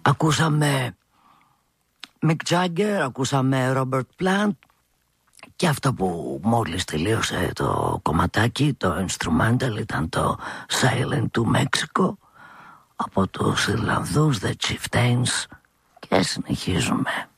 Ακούσαμε Mick Jagger, ακούσαμε Robert Plant και αυτό που μόλις τελείωσε το κομματάκι, το instrumental, ήταν το Sailing to Mexico από τους Ιρλανδούς The Chieftains και συνεχίζουμε.